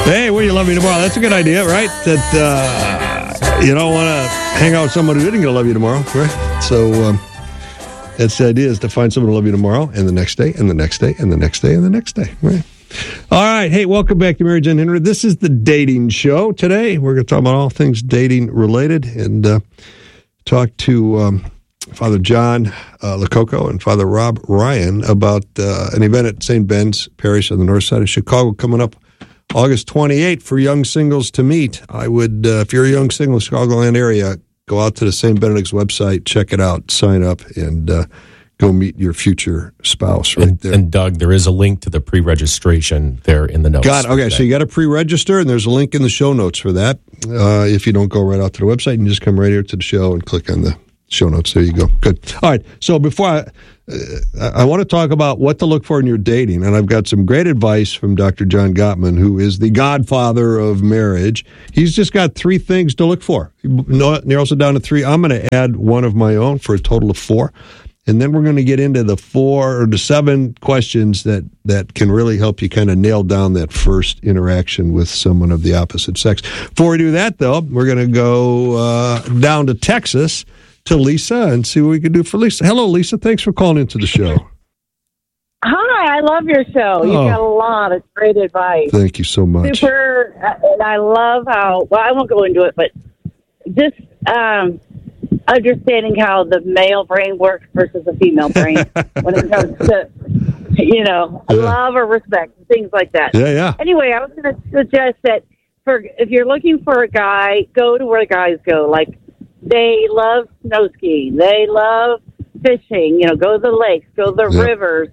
Hey, will you love me tomorrow? That's a good idea, right? That you don't want to hang out with someone who isn't going to love you tomorrow, right? So that's the idea, is to find someone to love you tomorrow, and the next day, and the next day, and the next day, and the next day, right? All right. Hey, welcome back to Mary Jen Henry. This is the dating show. Today, we're going to talk about all things dating related and talk to Father John Lococo and Father Rob Ryan about an event at St. Ben's Parish on the north side of Chicago coming up August 28th for young singles to meet. I would, if you're a young single in the Chicagoland area, go out to the St. Benedict's website, check it out, sign up, and go meet your future spouse right there. And Doug, there is a link to the pre-registration there in the notes. Okay, so you got to pre-register, and there's a link in the show notes for that. If you don't go right out to the website, you just come right here to the show and click on the show notes. There you go. Good. All right, so before I want to talk about what to look for in your dating, and I've got some great advice from Dr. John Gottman, who is the godfather of marriage. He's just got 3 things to look for. He narrows it down to 3. I'm going to add one of my own for a total of 4. And then we're going to get into the 4 or the 7 questions that can really help you kind of nail down that first interaction with someone of the opposite sex. Before we do that, though, we're going to go down to Texas to Lisa and see what we can do for Lisa. Hello, Lisa. Thanks for calling into the show. Hi, I love your show. You got a lot of great advice. Thank you so much. Super, and I love how, well, I won't go into it, but just understanding how the male brain works versus the female brain when it comes to, love or respect, things like that. Yeah. Anyway, I was going to suggest that if you're looking for a guy, go to where guys go. Like, they love snow skiing. They love fishing. Go to the lakes, go to the rivers.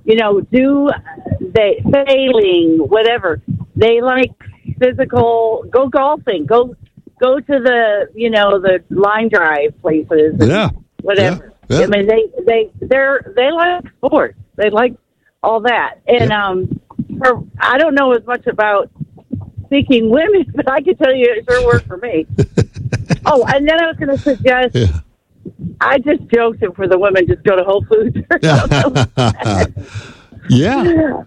Sailing, whatever. They like physical. Go golfing. Go to the the line drive places. Whatever. Yeah. I mean, they like sports. They like all that. And I don't know as much about seeking women, but I can tell you it sure worked for me. Oh, and then I was going to suggest, I just joked that for the women, just go to Whole Foods or something. Yeah.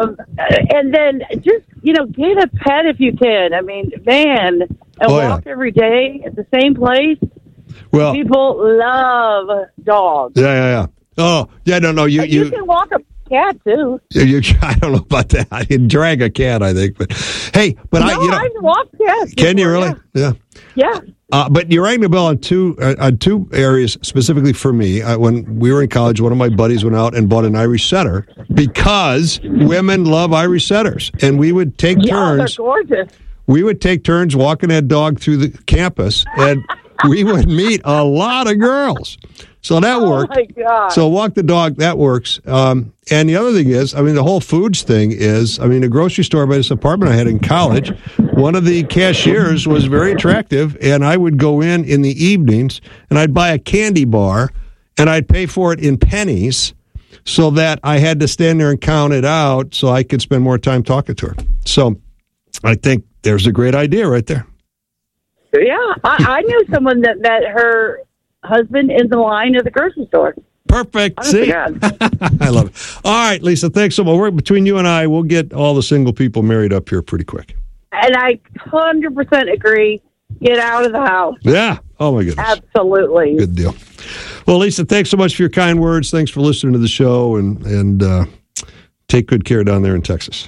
And then just, get a pet if you can. I mean, man, walk every day at the same place. Well, people love dogs. Yeah. Oh, yeah, no. You can walk a cat too. I don't know about that. I can drag a cat, I think, but hey, but I've walked cats. Can you really? Yeah. But you're ringing the bell on two areas specifically for me. When we were in college, one of my buddies went out and bought an Irish setter because women love Irish setters, and we would take turns. They're gorgeous. We would take turns walking that dog through the campus, and we would meet a lot of girls. So that worked. Oh, my God. So walk the dog, that works. And the other thing is, the Whole Foods thing is, the grocery store by this apartment I had in college, one of the cashiers was very attractive, and I would go in the evenings, and I'd buy a candy bar, and I'd pay for it in pennies so that I had to stand there and count it out so I could spend more time talking to her. So I think there's a great idea right there. Yeah, I knew someone that met her husband in the line at the grocery store. Perfect. See? I love it. All right, Lisa, thanks so much. Between you and I, we'll get all the single people married up here pretty quick. And I 100% agree. Get out of the house. Yeah. Oh, my goodness. Absolutely. Good deal. Well, Lisa, thanks so much for your kind words. Thanks for listening to the show, and take good care down there in Texas.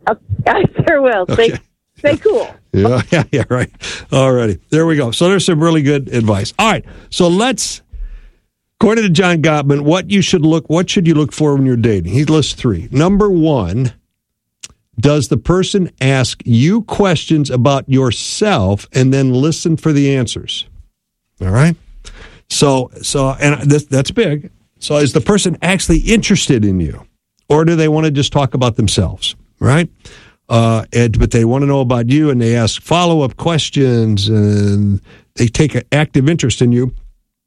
I sure will. Okay. Stay cool. Yeah, right. All righty. There we go. So there's some really good advice. All right. So according to John Gottman, what should you look for when you're dating? He lists 3. Number 1, does the person ask you questions about yourself and then listen for the answers? All right. So and that's big. So is the person actually interested in you, or do they want to just talk about themselves? Right. But they want to know about you, and they ask follow-up questions, and they take an active interest in you.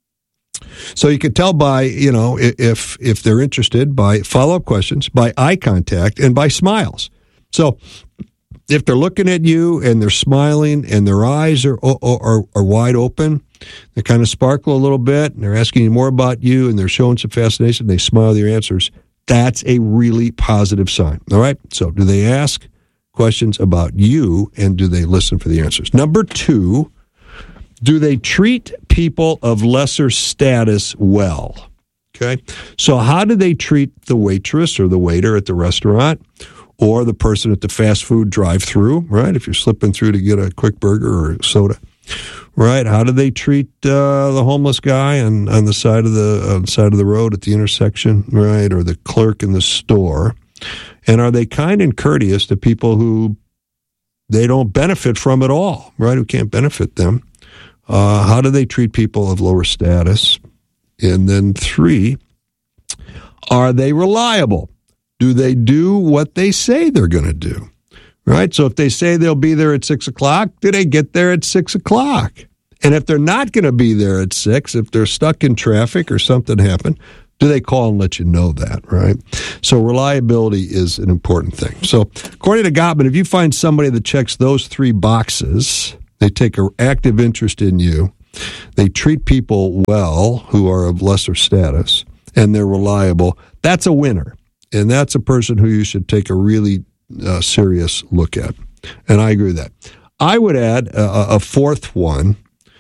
So you can tell by, if they're interested, by follow-up questions, by eye contact, and by smiles. So if they're looking at you and they're smiling and their eyes are wide open, they kind of sparkle a little bit, and they're asking you more about you, and they're showing some fascination, they smile at your answers, that's a really positive sign. All right? So do they ask? questions about you, and do they listen for the answers? Number 2, do they treat people of lesser status well? Okay, so how do they treat the waitress or the waiter at the restaurant, or the person at the fast food drive-through, right? If you're slipping through to get a quick burger or soda, right? How do they treat the homeless guy on the side of the road at the intersection, right? Or the clerk in the store? And are they kind and courteous to people who they don't benefit from at all, right? Who can't benefit them? How do they treat people of lower status? And then 3, are they reliable? Do they do what they say they're going to do? Right? So if they say they'll be there at 6 o'clock, do they get there at 6 o'clock? And if they're not going to be there at 6, if they're stuck in traffic or something happened, do they call and let you know that, right? So reliability is an important thing. So according to Gottman, if you find somebody that checks those 3 boxes, they take an active interest in you, they treat people well who are of lesser status, and they're reliable, that's a winner. And that's a person who you should take a really serious look at. And I agree with that. I would add a 4th one,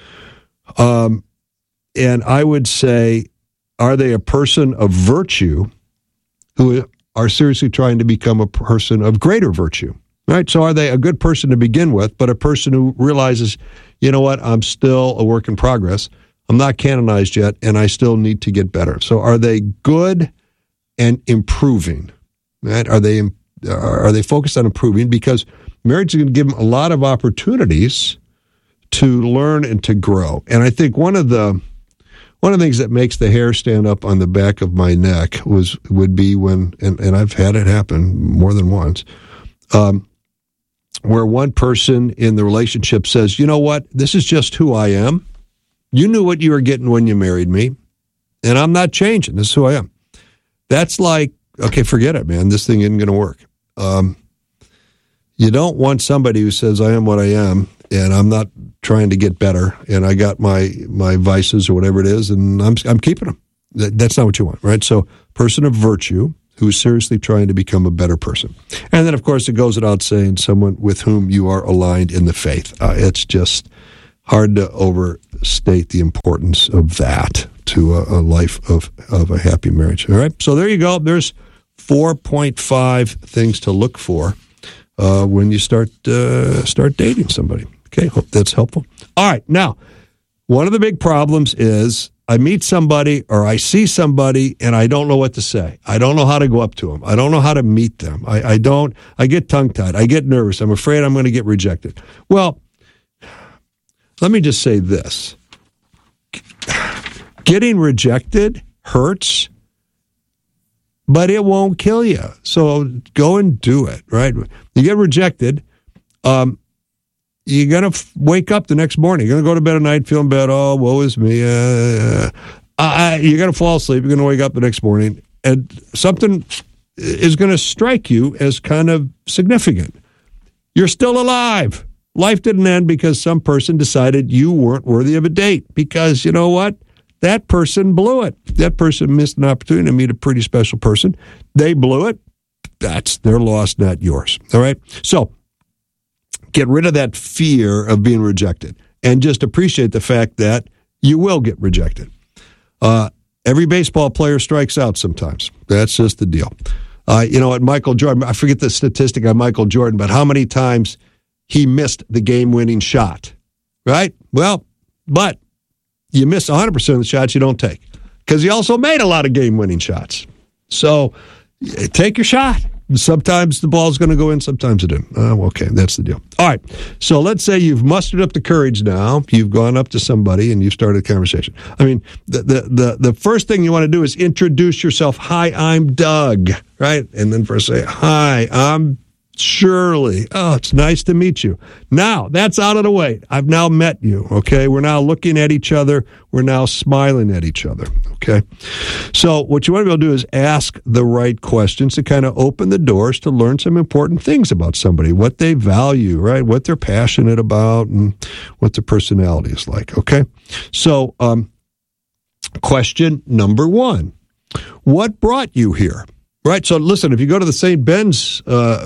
and I would say, are they a person of virtue who are seriously trying to become a person of greater virtue? Right? So are they a good person to begin with, but a person who realizes, you know what, I'm still a work in progress. I'm not canonized yet, and I still need to get better. So are they good and improving? Right? Are they focused on improving? Because marriage is going to give them a lot of opportunities to learn and to grow. And I think one of the things that makes the hair stand up on the back of my neck would be when, and I've had it happen more than once, where one person in the relationship says, you know what, this is just who I am. You knew what you were getting when you married me, and I'm not changing. This is who I am. That's like, okay, forget it, man. This thing isn't going to work. You don't want somebody who says, I am what I am, and I'm not trying to get better, and I got my vices or whatever it is, and I'm keeping them. That's not what you want, right? So, person of virtue who is seriously trying to become a better person. And then, of course, it goes without saying, someone with whom you are aligned in the faith. It's just hard to overstate the importance of that to a life of a happy marriage. All right, so there you go. There's 4.5 things to look for when you start dating somebody. Okay, hope that's helpful. All right, now, one of the big problems is I meet somebody or I see somebody and I don't know what to say. I don't know how to go up to them. I don't know how to meet them. I get tongue-tied. I get nervous. I'm afraid I'm going to get rejected. Well, let me just say this. Getting rejected hurts, but it won't kill you. So go and do it, right? You get rejected, you're going to wake up the next morning. You're going to go to bed at night feeling bad. Oh, woe is me. You're going to fall asleep. You're going to wake up the next morning, and something is going to strike you as kind of significant. You're still alive. Life didn't end because some person decided you weren't worthy of a date. Because, you know what? That person blew it. That person missed an opportunity to meet a pretty special person. They blew it. That's their loss, not yours. All right? So, get rid of that fear of being rejected and just appreciate the fact that you will get rejected. Every baseball player strikes out sometimes. That's just the deal. You know what, Michael Jordan, I forget the statistic on Michael Jordan, but how many times he missed the game-winning shot, right? Well, but you miss 100% of the shots you don't take because he also made a lot of game-winning shots. So take your shot. Sometimes the ball's going to go in, sometimes it didn't. Okay, that's the deal. All right, so let's say you've mustered up the courage now. You've gone up to somebody and you've started a conversation. I mean, the first thing you want to do is introduce yourself. Hi, I'm Doug, right? And then first say, hi, I'm Shirley. Oh, it's nice to meet you. Now, that's out of the way. I've now met you, okay? We're now looking at each other. We're now smiling at each other, okay? So what you want to be able to do is ask the right questions to kind of open the doors to learn some important things about somebody, what they value, right? What they're passionate about and what their personality is like, okay? So question number 1, what brought you here? Right. So listen, if you go to the St. Ben's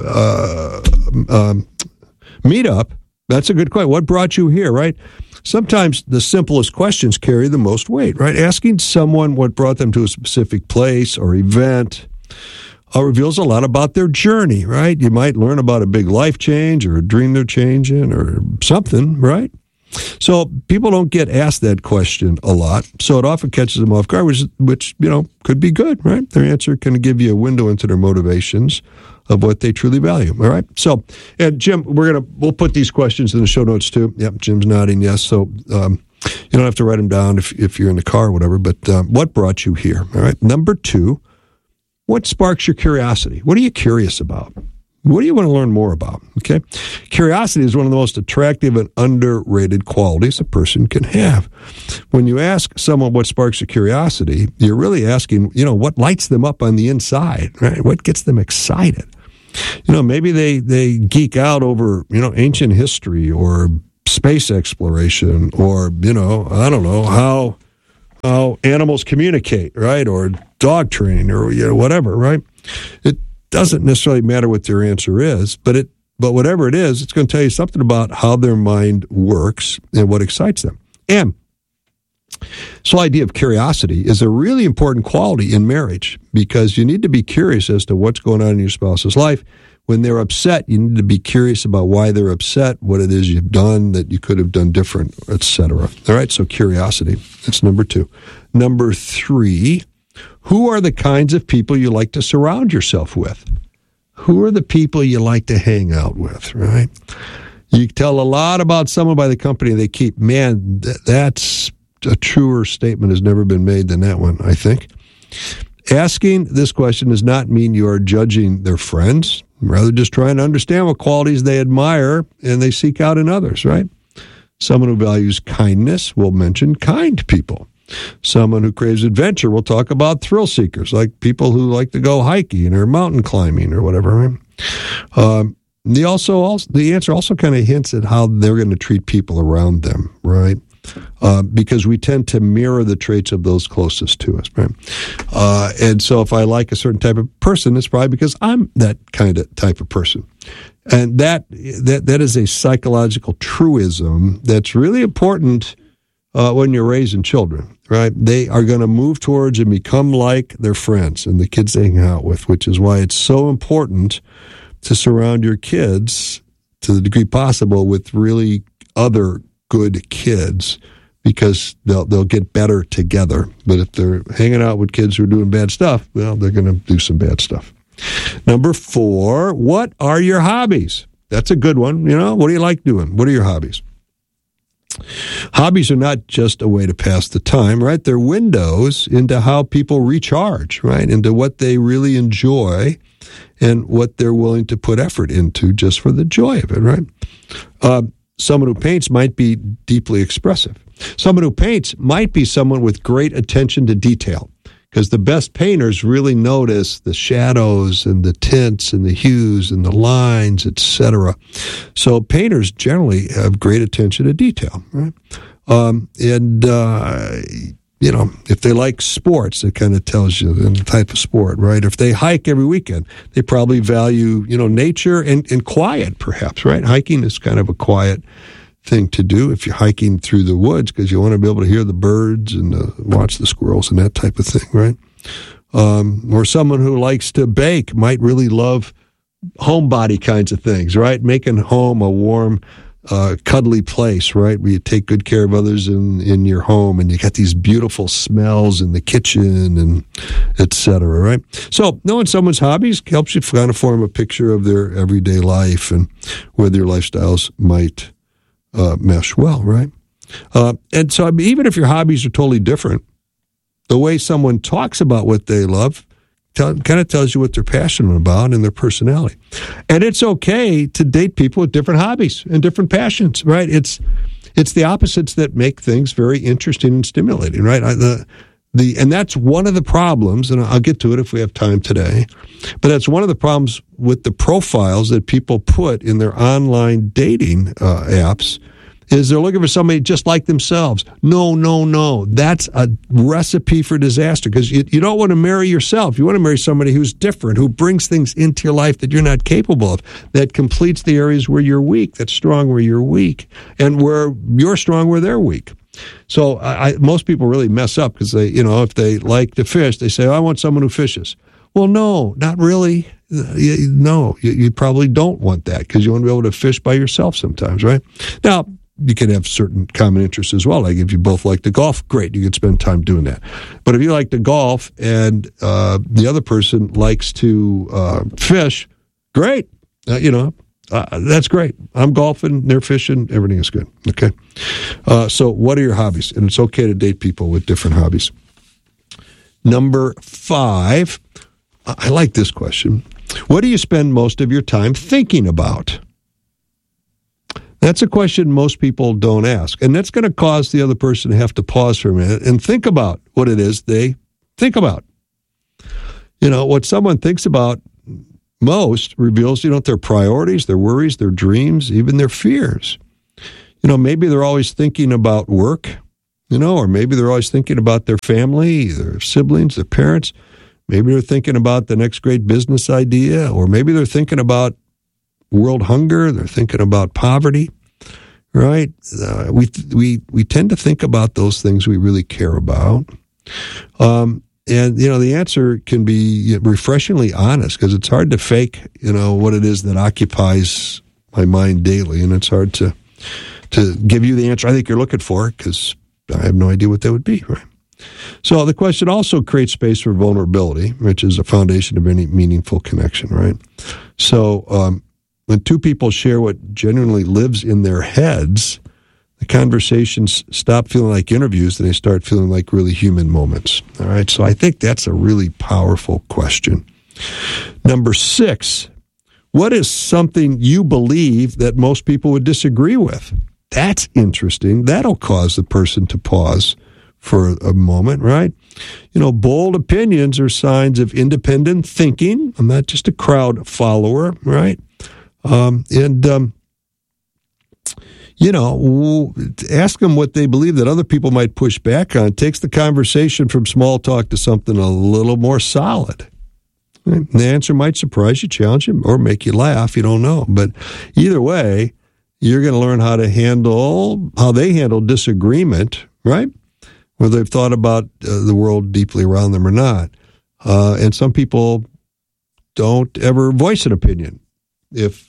meetup, that's a good question. What brought you here, right? Sometimes the simplest questions carry the most weight, right? Asking someone what brought them to a specific place or event reveals a lot about their journey, right? You might learn about a big life change or a dream they're changing or something, right? So people don't get asked that question a lot, so it often catches them off guard, which could be good, right? Their answer can give you a window into their motivations of what they truly value, all right? So, and Jim, we'll put these questions in the show notes too. Yep, Jim's nodding yes. So you don't have to write them down if you're in the car or whatever, but what brought you here, all right? Number 2, what sparks your curiosity? What are you curious about? What do you want to learn more about? Okay. Curiosity is one of the most attractive and underrated qualities a person can have. When you ask someone what sparks your curiosity, you're really asking, what lights them up on the inside, right? What gets them excited? Maybe they geek out over, ancient history or space exploration or, I don't know, how animals communicate, right? Or dog training or whatever, right? It doesn't necessarily matter what their answer is, but whatever it is, it's going to tell you something about how their mind works and what excites them. And this whole idea of curiosity is a really important quality in marriage because you need to be curious as to what's going on in your spouse's life. When they're upset, you need to be curious about why they're upset, what it is you've done that you could have done different, etc. All right, so curiosity. That's number 2. Number 3, who are the kinds of people you like to surround yourself with? Who are the people you like to hang out with, right? You tell a lot about someone by the company they keep. Man, that's a truer statement has never been made than that one, I think. Asking this question does not mean you are judging their friends, rather just trying to understand what qualities they admire and they seek out in others, right? Someone who values kindness will mention kind people. Someone who craves adventure will talk about thrill seekers, like people who like to go hiking or mountain climbing or whatever, right? The answer also kind of hints at how they're going to treat people around them, right? Because we tend to mirror the traits of those closest to us, right? And so if I like a certain type of person, it's probably because I'm that kind of type of person. And that is a psychological truism that's really important when you're raising children, right? They are going to move towards and become like their friends and the kids they hang out with, which is why it's so important to surround your kids to the degree possible with really other good kids, because they'll get better together. But if they're hanging out with kids who are doing bad stuff, well, they're going to do some bad stuff. Number 4, what are your hobbies? That's a good one. What do you like doing? What are your hobbies? Hobbies are not just a way to pass the time, right? They're windows into how people recharge, right? Into what they really enjoy and what they're willing to put effort into just for the joy of it, right? Someone who paints might be deeply expressive. Someone who paints might be someone with great attention to detail, because the best painters really notice the shadows and the tints and the hues and the lines, etc. So painters generally have great attention to detail, right? If they like sports, it kind of tells you the type of sport, right? If they hike every weekend, they probably value, nature and quiet, perhaps, right? Hiking is kind of a quiet thing to do if you're hiking through the woods, because you want to be able to hear the birds and watch the squirrels and that type of thing, right? Or someone who likes to bake might really love homebody kinds of things, right? Making home a warm, cuddly place, right, where you take good care of others in your home, and you got these beautiful smells in the kitchen, and et cetera, right? So knowing someone's hobbies helps you kind of form a picture of their everyday life and where their lifestyles might mesh well, right? And so even if your hobbies are totally different, the way someone talks about what they love kind of tells you what they're passionate about and their personality. And it's okay to date people with different hobbies and different passions, right? It's the opposites that make things very interesting and stimulating, right? And that's one of the problems, and I'll get to it if we have time today, but that's one of the problems with the profiles that people put in their online dating apps, Is they're looking for somebody just like themselves. No. That's a recipe for disaster because you don't want to marry yourself. You want to marry somebody who's different, who brings things into your life that you're not capable of, that completes the areas where you're weak, that's strong where you're weak, and where you're strong where they're weak. So most people really mess up because they, if they like to fish, they say, I want someone who fishes. Well, no, not really. No, you probably don't want that because you want to be able to fish by yourself sometimes, right? Now, you can have certain common interests as well. Like if you both like to golf, great, you could spend time doing that. But if you like to golf and the other person likes to fish, great. That's great. I'm golfing, they're fishing, everything is good. Okay. So what are your hobbies? And it's okay to date people with different hobbies. Number 5, I like this question. What do you spend most of your time thinking about? That's a question most people don't ask. And that's going to cause the other person to have to pause for a minute and think about what it is they think about. What someone thinks about most reveals, their priorities, their worries, their dreams, even their fears. Maybe they're always thinking about work, or maybe they're always thinking about their family, their siblings, their parents. Maybe they're thinking about the next great business idea, or maybe they're thinking about world hunger. They're thinking about poverty, right? We tend to think about those things we really care about. And, the answer can be refreshingly honest because it's hard to fake, what it is that occupies my mind daily. And it's hard to give you the answer I think you're looking for because I have no idea what that would be, right? So the question also creates space for vulnerability, which is a foundation of any meaningful connection, right? So when two people share what genuinely lives in their heads, the conversations stop feeling like interviews and they start feeling like really human moments, all right? So I think that's a really powerful question. Number 6, what is something you believe that most people would disagree with? That's interesting. That'll cause the person to pause for a moment, right? Bold opinions are signs of independent thinking. I'm not just a crowd follower, right? Ask them what they believe that other people might push back on. It takes the conversation from small talk to something a little more solid. Right? The answer might surprise you, challenge you, or make you laugh. You don't know. But either way, you're going to learn how they handle disagreement, right? Whether they've thought about the world deeply around them or not. And some people don't ever voice an opinion if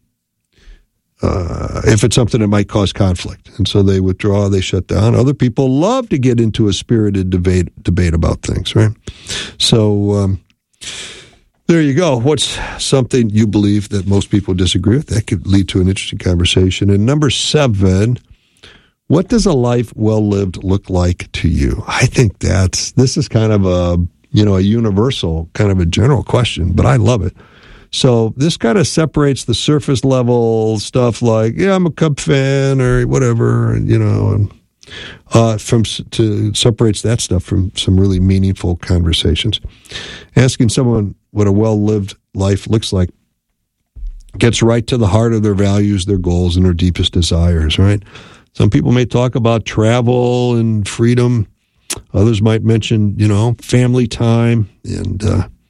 it's something that might cause conflict. And so they withdraw, they shut down. Other people love to get into a spirited debate about things, right? So there you go. What's something you believe that most people disagree with? That could lead to an interesting conversation. And number 7, what does a life well lived look like to you? I think this is kind of a universal, kind of a general question, but I love it. So this kind of separates the surface level stuff like, yeah, I'm a Cub fan or whatever, separates that stuff from some really meaningful conversations. Asking someone what a well-lived life looks like gets right to the heart of their values, their goals, and their deepest desires, right? Some people may talk about travel and freedom. Others might mention, family time and,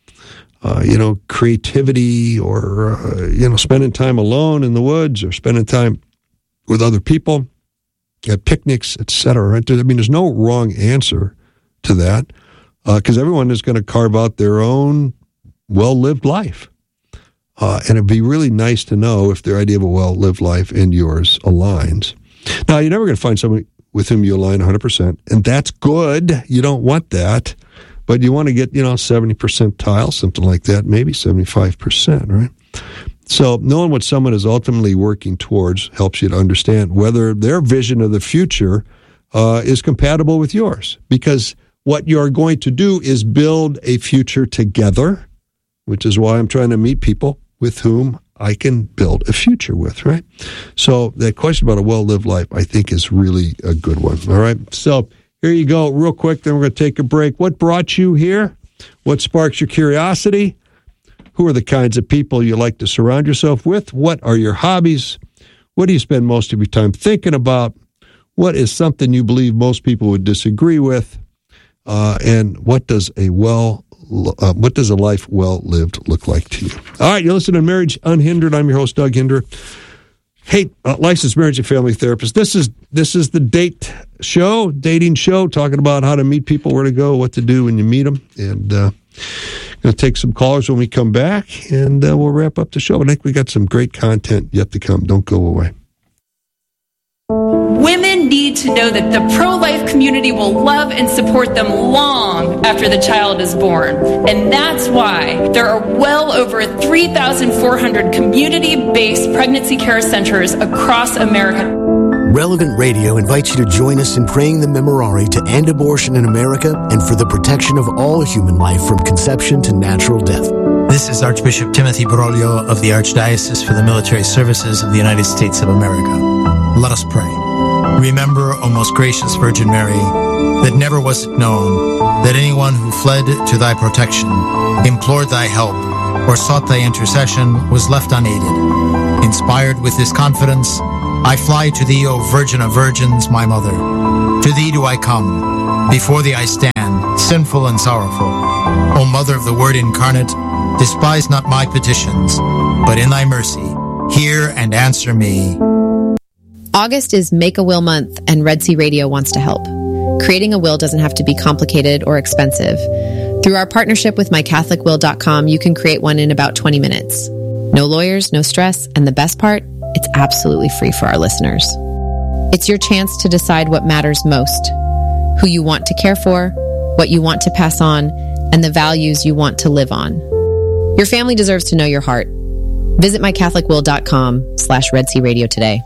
creativity or, spending time alone in the woods or spending time with other people at picnics, etc. Right? There's no wrong answer to that because everyone is going to carve out their own well-lived life. And it'd be really nice to know if their idea of a well-lived life and yours aligns. Now, you're never going to find someone with whom you align 100%, and that's good. You don't want that, but you want to get, 70 percentile, something like that, maybe 75%, right? So knowing what someone is ultimately working towards helps you to understand whether their vision of the future is compatible with yours, because what you're going to do is build a future together, which is why I'm trying to meet people with whom I can build a future with, right? So that question about a well-lived life, I think, is really a good one, all right? So here you go, real quick, then we're going to take a break. What brought you here? What sparks your curiosity? Who are the kinds of people you like to surround yourself with? What are your hobbies? what do you spend most of your time thinking about? What is something you believe most people would disagree with? And what does a life well lived look like to you? All right, you're listening to Marriage Unhindered. I'm your host, Doug Hinder. Hey, licensed marriage and family therapist. This is the dating show, talking about how to meet people, where to go, what to do when you meet them. And going to take some callers when we come back, and we'll wrap up the show. I think we got some great content yet to come. Don't go away. Women need to know that the pro-life community will love and support them long after the child is born. And that's why there are well over 3,400 community-based pregnancy care centers across America. Relevant Radio invites you to join us in praying the Memorare to end abortion in America and for the protection of all human life from conception to natural death. This is Archbishop Timothy Broglio of the Archdiocese for the Military Services of the United States of America. Let us pray. Remember, O most gracious Virgin Mary, that never was it known that anyone who fled to thy protection, implored thy help, or sought thy intercession was left unaided. Inspired with this confidence, I fly to thee, O Virgin of Virgins, my Mother. To thee do I come. Before thee I stand, sinful and sorrowful. O Mother of the Word incarnate, despise not my petitions, but in thy mercy, hear and answer me. August is Make a Will Month, and Red Sea Radio wants to help. Creating a will doesn't have to be complicated or expensive. Through our partnership with MyCatholicWill.com, you can create one in about 20 minutes. No lawyers, no stress, and the best part, it's absolutely free for our listeners. It's your chance to decide what matters most, who you want to care for, what you want to pass on, and the values you want to live on. Your family deserves to know your heart. Visit MyCatholicWill.com/Red Sea Radio today.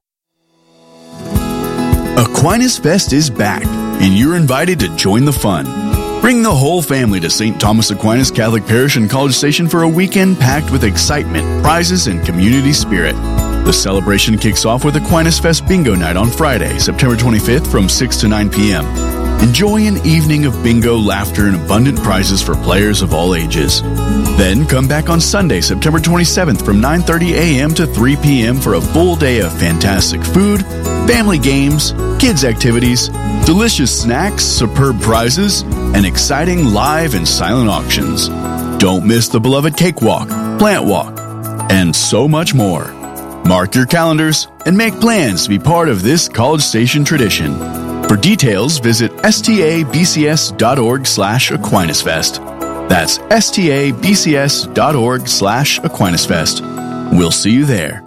Aquinas Fest is back, and you're invited to join the fun. Bring the whole family to St. Thomas Aquinas Catholic Parish in College Station for a weekend packed with excitement, prizes, and community spirit. The celebration kicks off with Aquinas Fest Bingo Night on Friday, September 25th from 6 to 9 p.m. Enjoy an evening of bingo, laughter, and abundant prizes for players of all ages. Then come back on Sunday, September 27th from 9:30 a.m. to 3 p.m. for a full day of fantastic food, family games, kids' activities, delicious snacks, superb prizes, and exciting live and silent auctions. Don't miss the beloved cakewalk, plant walk, and so much more. Mark your calendars and make plans to be part of this College Station tradition. For details, visit stabcs.org/AquinasFest. That's stabcs.org/AquinasFest. We'll see you there.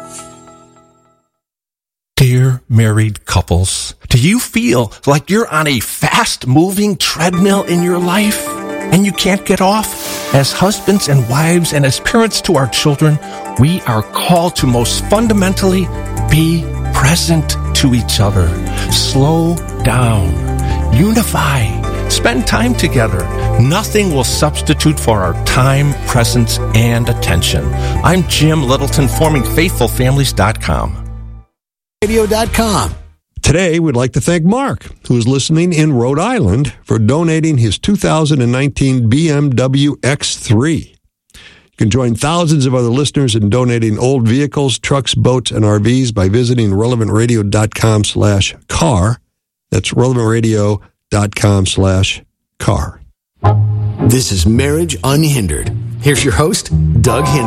Dear married couples, do you feel like you're on a fast-moving treadmill in your life and you can't get off? As husbands and wives and as parents to our children, we are called to most fundamentally be present to each other. Slow down. Unify. Spend time together. Nothing will substitute for our time, presence, and attention. I'm Jim Littleton, forming FaithfulFamilies.com. Radio.com. Today, we'd like to thank Mark, who is listening in Rhode Island, for donating his 2019 BMW X3. You can join thousands of other listeners in donating old vehicles, trucks, boats, and RVs by visiting relevantradio.com/car. That's relevantradio.com/car. This is Marriage Unhindered. Here's your host, Doug Hinder.